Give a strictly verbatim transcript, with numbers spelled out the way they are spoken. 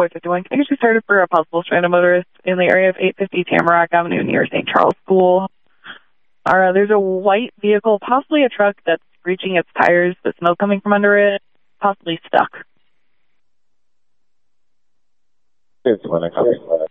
four six one. Can you be started for a possible stranded motorist in the area of eight fifty Tamarack Avenue near Saint Charles School? Uh, there's a white vehicle, possibly a truck, that's reaching its tires, the smoke coming from under it, possibly stuck. It's one o'clock.